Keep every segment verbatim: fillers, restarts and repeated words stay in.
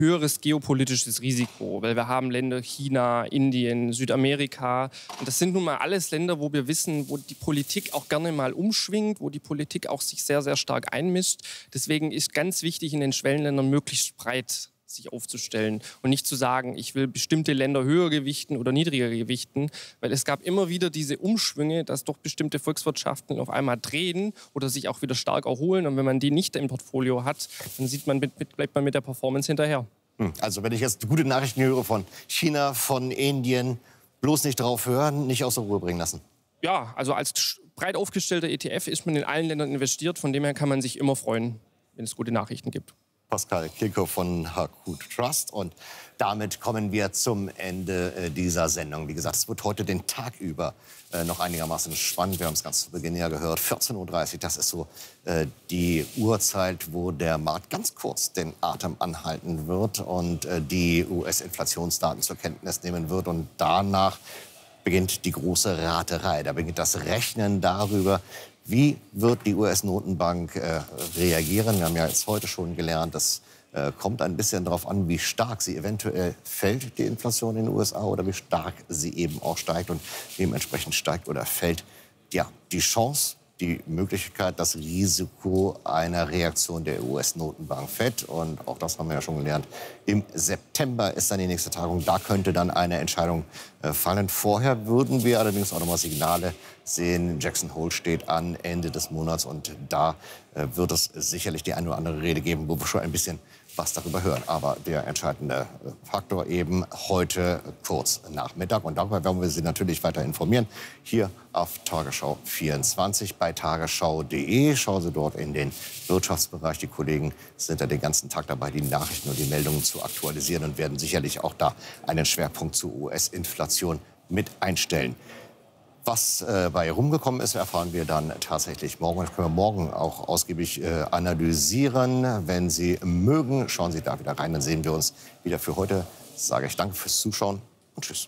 höheres geopolitisches Risiko, weil wir haben Länder China, Indien, Südamerika. Und das sind nun mal alles Länder, wo wir wissen, wo die Politik auch gerne mal umschwingt, wo die Politik auch sich sehr, sehr stark einmischt. Deswegen ist ganz wichtig, in den Schwellenländern möglichst breit sich aufzustellen und nicht zu sagen, ich will bestimmte Länder höher gewichten oder niedriger gewichten, weil es gab immer wieder diese Umschwünge, dass doch bestimmte Volkswirtschaften auf einmal drehen oder sich auch wieder stark erholen, und wenn man die nicht im Portfolio hat, dann sieht man, mit, mit, bleibt man mit der Performance hinterher. Also wenn ich jetzt gute Nachrichten höre von China, von Indien, bloß nicht drauf hören, nicht aus der Ruhe bringen lassen. Ja, also als breit aufgestellter E T F ist man in allen Ländern investiert, von dem her kann man sich immer freuen, wenn es gute Nachrichten gibt. Pascal Kilkow von Harcourt Trust. Und damit kommen wir zum Ende äh, dieser Sendung. Wie gesagt, es wird heute den Tag über äh, noch einigermaßen spannend. Wir haben es ganz zu Beginn ja gehört. vierzehn Uhr dreißig, das ist so äh, die Uhrzeit, wo der Markt ganz kurz den Atem anhalten wird und äh, die U S-Inflationsdaten zur Kenntnis nehmen wird. Und danach beginnt die große Raterei. Da beginnt das Rechnen darüber, wie wird die U S-Notenbank äh, reagieren. Wir haben ja jetzt heute schon gelernt, das äh, kommt ein bisschen darauf an, wie stark sie eventuell fällt, die Inflation in den U S A, oder wie stark sie eben auch steigt. Und dementsprechend steigt oder fällt ja, die Chance, die Möglichkeit, das Risiko einer Reaktion der U S-Notenbank Fed. Und auch das haben wir ja schon gelernt. Im September ist dann die nächste Tagung. Da könnte dann eine Entscheidung äh, fallen. Vorher würden wir allerdings auch noch mal Signale sehen. Jackson Hole steht an Ende des Monats. Und da äh, wird es sicherlich die eine oder andere Rede geben, wo wir schon ein bisschen was darüber hören. Aber der entscheidende Faktor eben heute kurz nach Mittag. Und darüber werden wir Sie natürlich weiter informieren. Hier auf Tagesschau vierundzwanzig bei tagesschau punkt de. Schauen Sie dort in den Wirtschaftsbereich. Die Kollegen sind da den ganzen Tag dabei, die Nachrichten und die Meldungen zu aktualisieren und werden sicherlich auch da einen Schwerpunkt zur U S-Inflation mit einstellen. Was äh, bei rumgekommen ist, erfahren wir dann tatsächlich morgen. Das können wir morgen auch ausgiebig äh, analysieren. Wenn Sie mögen, schauen Sie da wieder rein. Dann sehen wir uns wieder. Für heute sage ich danke fürs Zuschauen und tschüss.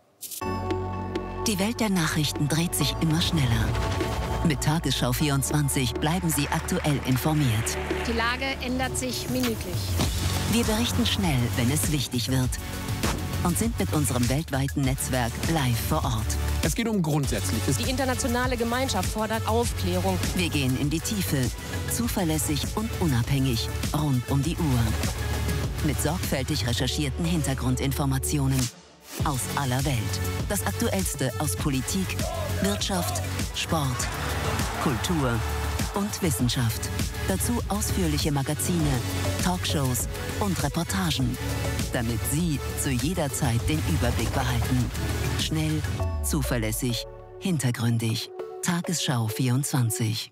Die Welt der Nachrichten dreht sich immer schneller. Mit Tagesschau vierundzwanzig bleiben Sie aktuell informiert. Die Lage ändert sich minütlich. Wir berichten schnell, wenn es wichtig wird. Und sind mit unserem weltweiten Netzwerk live vor Ort. Es geht um Grundsätzliches. Die internationale Gemeinschaft fordert Aufklärung. Wir gehen in die Tiefe, zuverlässig und unabhängig, rund um die Uhr. Mit sorgfältig recherchierten Hintergrundinformationen aus aller Welt. Das Aktuellste aus Politik, Wirtschaft, Sport, Kultur und Wissenschaft. Dazu ausführliche Magazine, Talkshows und Reportagen, damit Sie zu jeder Zeit den Überblick behalten. Schnell, zuverlässig, hintergründig. Tagesschau vierundzwanzig.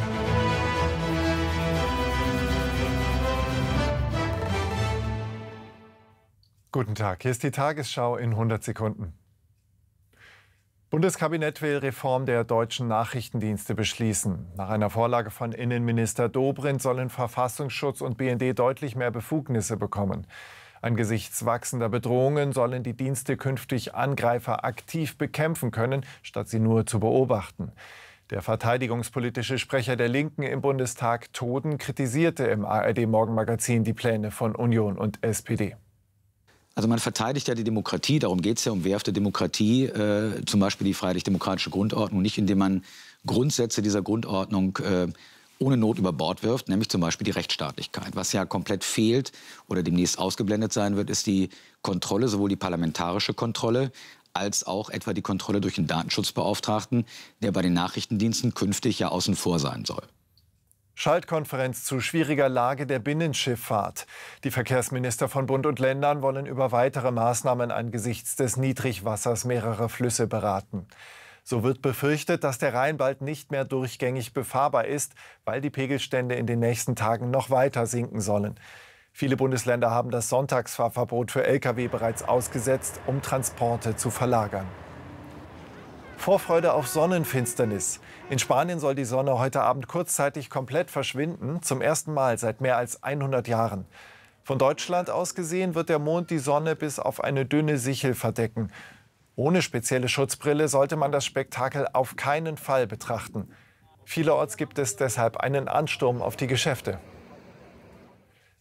Guten Tag, hier ist die Tagesschau in hundert Sekunden. Bundeskabinett will Reform der deutschen Nachrichtendienste beschließen. Nach einer Vorlage von Innenminister Dobrindt sollen Verfassungsschutz und B N D deutlich mehr Befugnisse bekommen. Angesichts wachsender Bedrohungen sollen die Dienste künftig Angreifer aktiv bekämpfen können, statt sie nur zu beobachten. Der verteidigungspolitische Sprecher der Linken im Bundestag, Toden, kritisierte im A R D-Morgenmagazin die Pläne von Union und S P D. Also man verteidigt ja die Demokratie, darum geht es ja um wehrhafte Demokratie, äh, zum Beispiel die freiheitlich-demokratische Grundordnung, nicht indem man Grundsätze dieser Grundordnung äh, ohne Not über Bord wirft, nämlich zum Beispiel die Rechtsstaatlichkeit. Was ja komplett fehlt oder demnächst ausgeblendet sein wird, ist die Kontrolle, sowohl die parlamentarische Kontrolle als auch etwa die Kontrolle durch den Datenschutzbeauftragten, der bei den Nachrichtendiensten künftig ja außen vor sein soll. Schaltkonferenz zu schwieriger Lage der Binnenschifffahrt. Die Verkehrsminister von Bund und Ländern wollen über weitere Maßnahmen angesichts des Niedrigwassers mehrerer Flüsse beraten. So wird befürchtet, dass der Rhein bald nicht mehr durchgängig befahrbar ist, weil die Pegelstände in den nächsten Tagen noch weiter sinken sollen. Viele Bundesländer haben das Sonntagsfahrverbot für L K W bereits ausgesetzt, um Transporte zu verlagern. Vorfreude auf Sonnenfinsternis. In Spanien soll die Sonne heute Abend kurzzeitig komplett verschwinden, zum ersten Mal seit mehr als hundert Jahren. Von Deutschland aus gesehen wird der Mond die Sonne bis auf eine dünne Sichel verdecken. Ohne spezielle Schutzbrille sollte man das Spektakel auf keinen Fall betrachten. Vielerorts gibt es deshalb einen Ansturm auf die Geschäfte.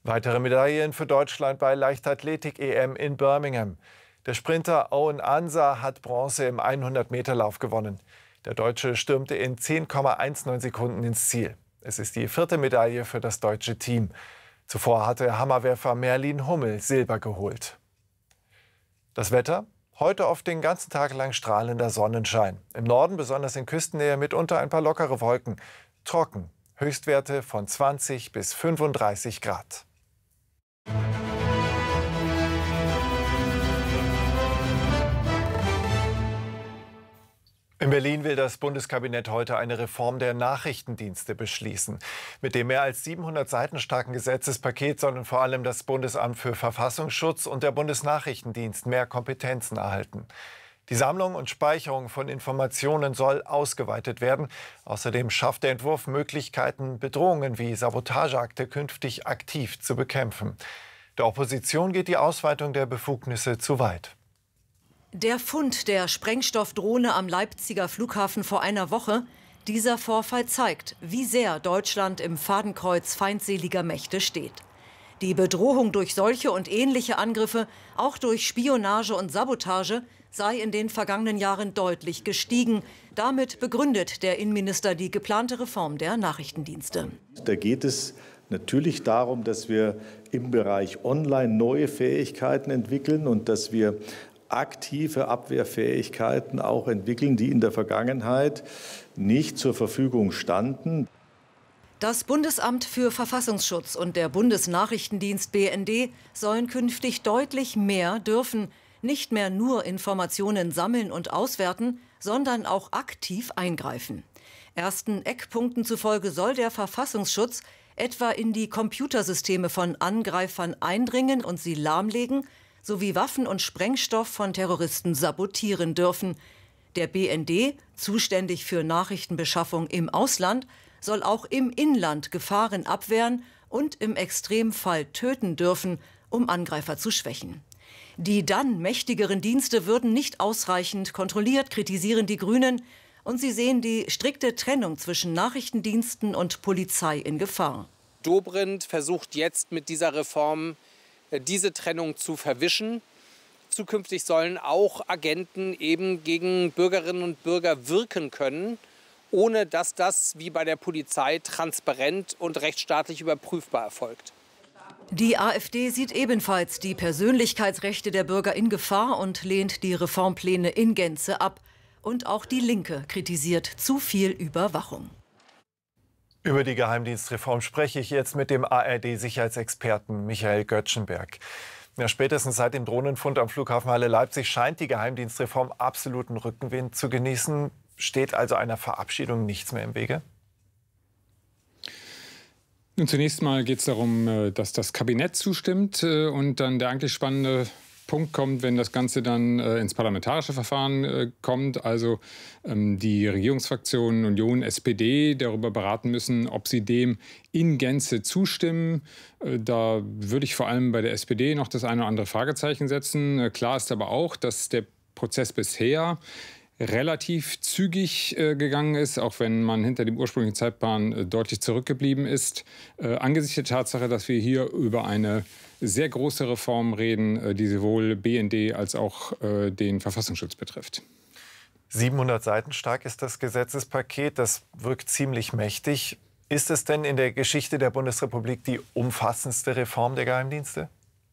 Weitere Medaillen für Deutschland bei Leichtathletik-E M in Birmingham. Der Sprinter Owen Ansah hat Bronze im hundert-Meter-Lauf gewonnen. Der Deutsche stürmte in zehn Komma neunzehn Sekunden ins Ziel. Es ist die vierte Medaille für das deutsche Team. Zuvor hatte Hammerwerfer Merlin Hummel Silber geholt. Das Wetter? Heute oft den ganzen Tag lang strahlender Sonnenschein. Im Norden, besonders in Küstennähe, mitunter ein paar lockere Wolken. Trocken. Höchstwerte von zwanzig bis fünfunddreißig Grad. In Berlin will das Bundeskabinett heute eine Reform der Nachrichtendienste beschließen. Mit dem mehr als siebenhundert Seiten starken Gesetzespaket sollen vor allem das Bundesamt für Verfassungsschutz und der Bundesnachrichtendienst mehr Kompetenzen erhalten. Die Sammlung und Speicherung von Informationen soll ausgeweitet werden. Außerdem schafft der Entwurf Möglichkeiten, Bedrohungen wie Sabotageakte künftig aktiv zu bekämpfen. Der Opposition geht die Ausweitung der Befugnisse zu weit. Der Fund der Sprengstoffdrohne am Leipziger Flughafen vor einer Woche, dieser Vorfall zeigt, wie sehr Deutschland im Fadenkreuz feindseliger Mächte steht. Die Bedrohung durch solche und ähnliche Angriffe, auch durch Spionage und Sabotage, sei in den vergangenen Jahren deutlich gestiegen. Damit begründet der Innenminister die geplante Reform der Nachrichtendienste. Da geht es natürlich darum, dass wir im Bereich Online neue Fähigkeiten entwickeln und dass wir aktive Abwehrfähigkeiten auch entwickeln, die in der Vergangenheit nicht zur Verfügung standen. Das Bundesamt für Verfassungsschutz und der Bundesnachrichtendienst B N D sollen künftig deutlich mehr dürfen, nicht mehr nur Informationen sammeln und auswerten, sondern auch aktiv eingreifen. Ersten Eckpunkten zufolge soll der Verfassungsschutz etwa in die Computersysteme von Angreifern eindringen und sie lahmlegen, sowie Waffen und Sprengstoff von Terroristen sabotieren dürfen. Der B N D, zuständig für Nachrichtenbeschaffung im Ausland, soll auch im Inland Gefahren abwehren und im Extremfall töten dürfen, um Angreifer zu schwächen. Die dann mächtigeren Dienste würden nicht ausreichend kontrolliert, kritisieren die Grünen, und sie sehen die strikte Trennung zwischen Nachrichtendiensten und Polizei in Gefahr. Dobrindt versucht jetzt mit dieser Reform diese Trennung zu verwischen. Zukünftig sollen auch Agenten eben gegen Bürgerinnen und Bürger wirken können, ohne dass das wie bei der Polizei transparent und rechtsstaatlich überprüfbar erfolgt. Die AfD sieht ebenfalls die Persönlichkeitsrechte der Bürger in Gefahr und lehnt die Reformpläne in Gänze ab. Und auch die Linke kritisiert zu viel Überwachung. Über die Geheimdienstreform spreche ich jetzt mit dem A R D-Sicherheitsexperten Michael Göttschenberg. Ja, spätestens seit dem Drohnenfund am Flughafen Halle Leipzig scheint die Geheimdienstreform absoluten Rückenwind zu genießen. Steht also einer Verabschiedung nichts mehr im Wege? Nun, zunächst mal geht es darum, dass das Kabinett zustimmt und dann der eigentlich spannende Punkt kommt, wenn das Ganze dann äh, ins parlamentarische Verfahren äh, kommt, also ähm, die Regierungsfraktionen Union, S P D darüber beraten müssen, ob sie dem in Gänze zustimmen. Äh, da würde ich vor allem bei der S P D noch das eine oder andere Fragezeichen setzen. Äh, klar ist aber auch, dass der Prozess bisher relativ zügig äh, gegangen ist, auch wenn man hinter dem ursprünglichen Zeitplan äh, deutlich zurückgeblieben ist. Äh, angesichts der Tatsache, dass wir hier über eine sehr große Reform reden, äh, die sowohl B N D als auch äh, den Verfassungsschutz betrifft. siebenhundert Seiten stark ist das Gesetzespaket. Das wirkt ziemlich mächtig. Ist es denn in der Geschichte der Bundesrepublik die umfassendste Reform der Geheimdienste?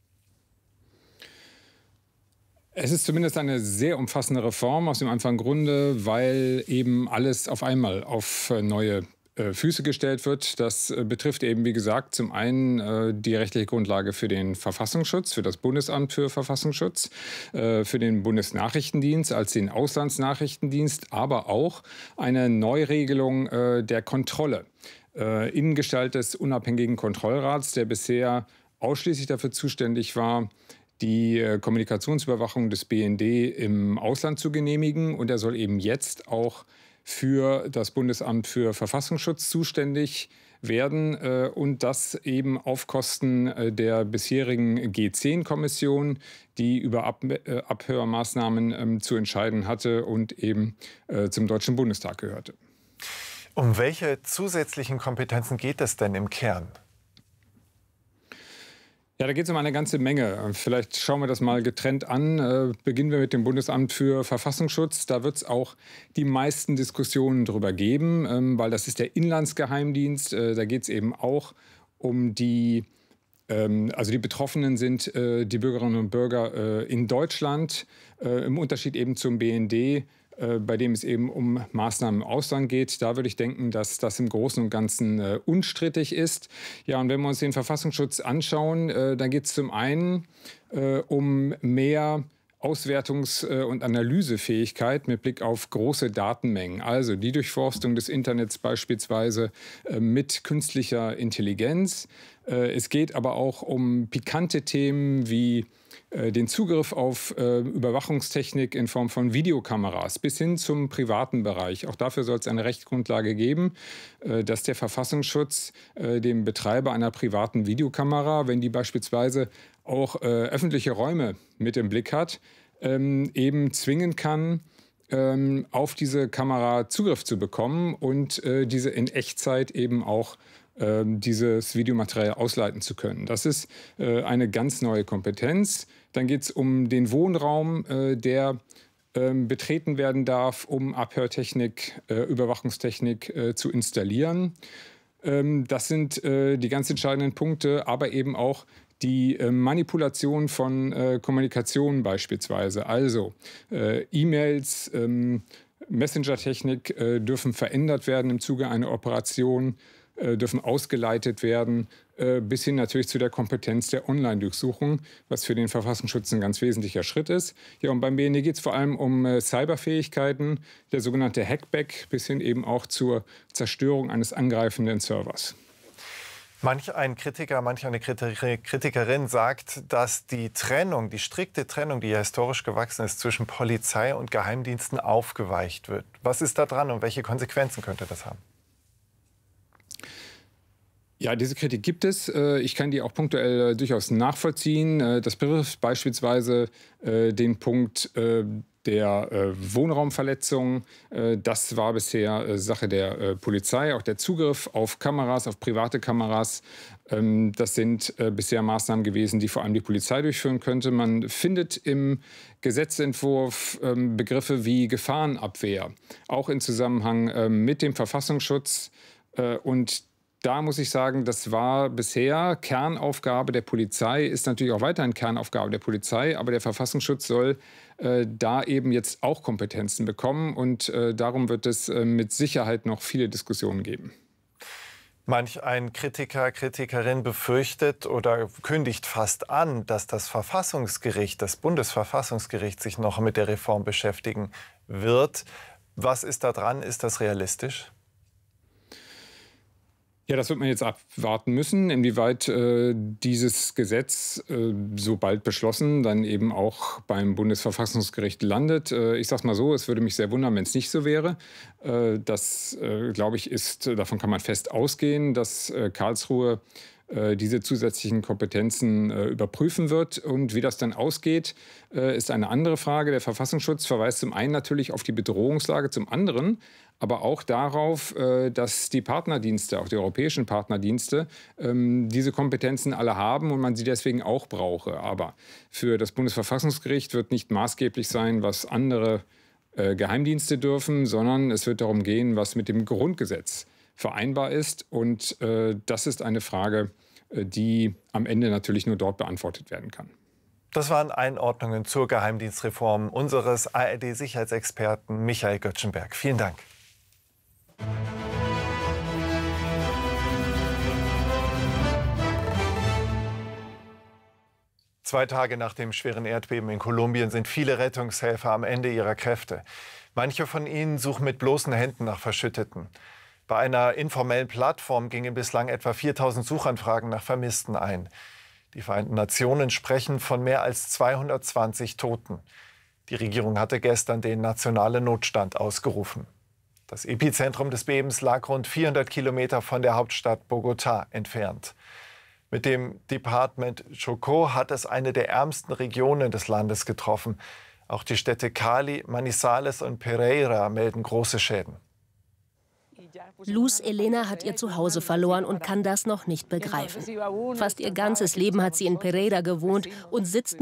Es ist zumindest eine sehr umfassende Reform aus dem einfachen Grunde, weil eben alles auf einmal auf neue äh, Füße gestellt wird. Das äh, betrifft eben, wie gesagt, zum einen äh, die rechtliche Grundlage für den Verfassungsschutz, für das Bundesamt für Verfassungsschutz, äh, für den Bundesnachrichtendienst als den Auslandsnachrichtendienst, aber auch eine Neuregelung äh, der Kontrolle äh, in Gestalt des unabhängigen Kontrollrats, der bisher ausschließlich dafür zuständig war, die äh, Kommunikationsüberwachung des B N D im Ausland zu genehmigen. Und er soll eben jetzt auch für das Bundesamt für Verfassungsschutz zuständig werden. Äh, und das eben auf Kosten äh, der bisherigen G zehn Kommission, die über Ab äh, Abhörmaßnahmen äh, zu entscheiden hatte und eben äh, zum Deutschen Bundestag gehörte. Um welche zusätzlichen Kompetenzen geht es denn im Kern? Ja, da geht es um eine ganze Menge. Vielleicht schauen wir das mal getrennt an. Äh, beginnen wir mit dem Bundesamt für Verfassungsschutz. Da wird es auch die meisten Diskussionen darüber geben, ähm, weil das ist der Inlandsgeheimdienst. Äh, da geht es eben auch um die, ähm, also die Betroffenen sind äh, die Bürgerinnen und Bürger äh, in Deutschland, äh, im Unterschied eben zum B N D, äh, bei dem es eben um Maßnahmen im Ausland geht. Da würde ich denken, dass das im Großen und Ganzen äh, unstrittig ist. Ja, und wenn wir uns den Verfassungsschutz anschauen, äh, dann geht es zum einen äh, um mehr Auswertungs- und Analysefähigkeit mit Blick auf große Datenmengen. Also die Durchforstung des Internets beispielsweise äh, mit künstlicher Intelligenz. Äh, es geht aber auch um pikante Themen wie den Zugriff auf äh, Überwachungstechnik in Form von Videokameras bis hin zum privaten Bereich. Auch dafür soll es eine Rechtsgrundlage geben, äh, dass der Verfassungsschutz äh, dem Betreiber einer privaten Videokamera, wenn die beispielsweise auch äh, öffentliche Räume mit im Blick hat, ähm, eben zwingen kann, ähm, auf diese Kamera Zugriff zu bekommen und äh, diese in Echtzeit eben auch dieses Videomaterial ausleiten zu können. Das ist äh, eine ganz neue Kompetenz. Dann geht es um den Wohnraum, äh, der äh, betreten werden darf, um Abhörtechnik, äh, Überwachungstechnik äh, zu installieren. Ähm, das sind äh, die ganz entscheidenden Punkte, aber eben auch die äh, Manipulation von äh, Kommunikation beispielsweise. Also äh, E-Mails, ähm, Messenger-Technik äh, dürfen verändert werden im Zuge einer Operation, dürfen ausgeleitet werden, bis hin natürlich zu der Kompetenz der Online-Durchsuchung, was für den Verfassungsschutz ein ganz wesentlicher Schritt ist. Ja, und beim B N D geht es vor allem um Cyberfähigkeiten, der sogenannte Hackback, bis hin eben auch zur Zerstörung eines angreifenden Servers. Manch ein Kritiker, manch eine Kritikerin sagt, dass die Trennung, die strikte Trennung, die ja historisch gewachsen ist, zwischen Polizei und Geheimdiensten aufgeweicht wird. Was ist da dran und welche Konsequenzen könnte das haben? Ja, diese Kritik gibt es. Ich kann die auch punktuell durchaus nachvollziehen. Das betrifft beispielsweise den Punkt der Wohnraumverletzung. Das war bisher Sache der Polizei. Auch der Zugriff auf Kameras, auf private Kameras. Das sind bisher Maßnahmen gewesen, die vor allem die Polizei durchführen könnte. Man findet im Gesetzentwurf Begriffe wie Gefahrenabwehr, auch in Zusammenhang mit dem Verfassungsschutz. Und da muss ich sagen, das war bisher Kernaufgabe der Polizei, ist natürlich auch weiterhin Kernaufgabe der Polizei, aber der Verfassungsschutz soll äh, da eben jetzt auch Kompetenzen bekommen und äh, darum wird es äh, mit Sicherheit noch viele Diskussionen geben. Manch ein Kritiker, Kritikerin befürchtet oder kündigt fast an, dass das Verfassungsgericht, das Bundesverfassungsgericht sich noch mit der Reform beschäftigen wird. Was ist da dran? Ist das realistisch? Ja, das wird man jetzt abwarten müssen, inwieweit äh, dieses Gesetz, äh, sobald beschlossen, dann eben auch beim Bundesverfassungsgericht landet. Äh, ich sage es mal so, es würde mich sehr wundern, wenn es nicht so wäre. Äh, das, äh, glaube ich, ist, davon kann man fest ausgehen, dass äh, Karlsruhe äh, diese zusätzlichen Kompetenzen äh, überprüfen wird. Und wie das dann ausgeht, äh, ist eine andere Frage. Der Verfassungsschutz verweist zum einen natürlich auf die Bedrohungslage, zum anderen aber auch darauf, dass die Partnerdienste, auch die europäischen Partnerdienste, diese Kompetenzen alle haben und man sie deswegen auch brauche. Aber für das Bundesverfassungsgericht wird nicht maßgeblich sein, was andere Geheimdienste dürfen, sondern es wird darum gehen, was mit dem Grundgesetz vereinbar ist. Und das ist eine Frage, die am Ende natürlich nur dort beantwortet werden kann. Das waren Einordnungen zur Geheimdienstreform unseres A R D-Sicherheitsexperten Michael Göttschenberg. Vielen Dank. Zwei Tage nach dem schweren Erdbeben in Kolumbien sind viele Rettungshelfer am Ende ihrer Kräfte. Manche von ihnen suchen mit bloßen Händen nach Verschütteten. Bei einer informellen Plattform gingen bislang etwa viertausend Suchanfragen nach Vermissten ein. Die Vereinten Nationen sprechen von mehr als zweihundertzwanzig Toten. Die Regierung hatte gestern den nationalen Notstand ausgerufen. Das Epizentrum des Bebens lag rund vierhundert Kilometer von der Hauptstadt Bogotá entfernt. Mit dem Departement Chocó hat es eine der ärmsten Regionen des Landes getroffen. Auch die Städte Cali, Manizales und Pereira melden große Schäden. Luz Elena hat ihr Zuhause verloren und kann das noch nicht begreifen. Fast ihr ganzes Leben hat sie in Pereira gewohnt und sitzt